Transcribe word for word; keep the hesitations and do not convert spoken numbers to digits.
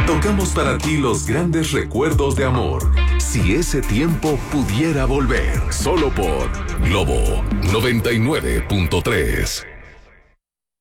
Tocamos para ti los grandes recuerdos de amor. Si ese tiempo pudiera volver, solo por Globo noventa y nueve punto tres.